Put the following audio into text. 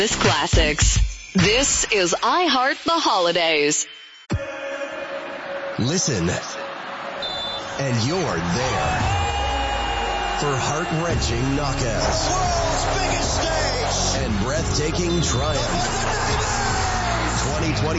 This Classics. This is I Heart the Holidays. Listen, and you're there for heart-wrenching knockouts, world's biggest stage, and breathtaking triumph. 2020